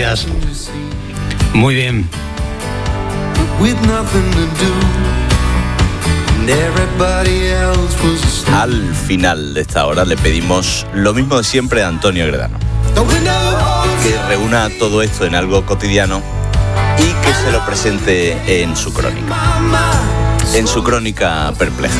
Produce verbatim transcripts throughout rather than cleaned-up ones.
días. Muy bien. Al final de esta hora le pedimos lo mismo de siempre a Antonio Gredano. Que reúna todo esto en algo cotidiano y que se lo presente en su crónica. En su crónica perpleja.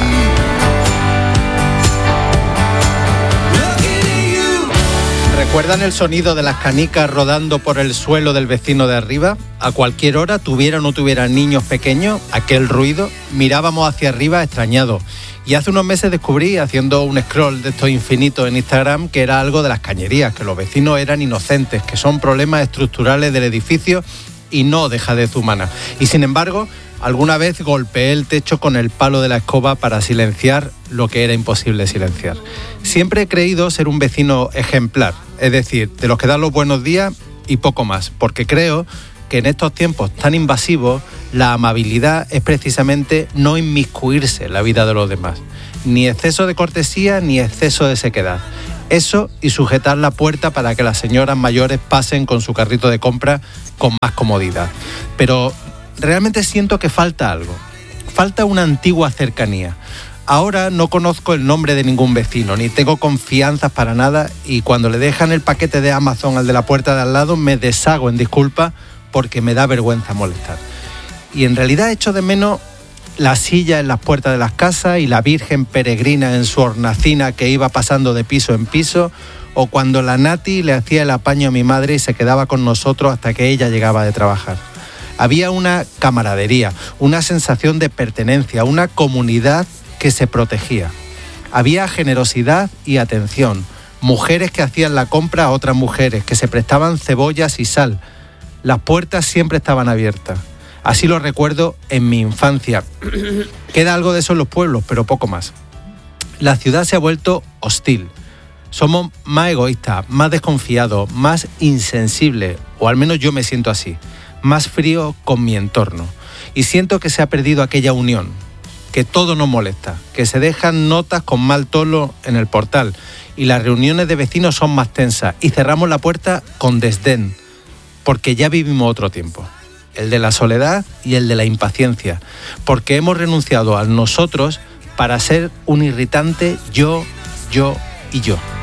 ¿Recuerdan el sonido de las canicas rodando por el suelo del vecino de arriba? A cualquier hora, tuviera o no tuviera niños pequeños, aquel ruido, mirábamos hacia arriba extrañados. Y hace unos meses descubrí, haciendo un scroll de estos infinitos en Instagram, que era algo de las cañerías, que los vecinos eran inocentes, que son problemas estructurales del edificio y no dejadez humana. Y sin embargo, alguna vez golpeé el techo con el palo de la escoba para silenciar lo que era imposible silenciar. Siempre he creído ser un vecino ejemplar, es decir, de los que dan los buenos días y poco más, porque creo que en estos tiempos tan invasivos, la amabilidad es precisamente no inmiscuirse en la vida de los demás. Ni exceso de cortesía, ni exceso de sequedad. Eso y sujetar la puerta para que las señoras mayores pasen con su carrito de compra con más comodidad. Pero realmente siento que falta algo. Falta una antigua cercanía. Ahora no conozco el nombre de ningún vecino, ni tengo confianzas para nada, y cuando le dejan el paquete de Amazon al de la puerta de al lado me deshago en disculpas porque me da vergüenza molestar. Y en realidad echo de menos la silla en las puertas de las casas y la Virgen peregrina en su hornacina que iba pasando de piso en piso, o cuando la Nati le hacía el apaño a mi madre y se quedaba con nosotros hasta que ella llegaba de trabajar. Había una camaradería, una sensación de pertenencia, una comunidad que se protegía. Había generosidad y atención, mujeres que hacían la compra a otras mujeres, que se prestaban cebollas y sal. Las puertas siempre estaban abiertas. Así lo recuerdo en mi infancia. Queda algo de eso en los pueblos, pero poco más. La ciudad se ha vuelto hostil. Somos más egoístas, más desconfiados, más insensibles, o al menos yo me siento así, más frío con mi entorno. Y siento que se ha perdido aquella unión, que todo nos molesta, que se dejan notas con mal tono en el portal y las reuniones de vecinos son más tensas y cerramos la puerta con desdén, porque ya vivimos otro tiempo, el de la soledad y el de la impaciencia, porque hemos renunciado a nosotros para ser un irritante yo, yo y yo.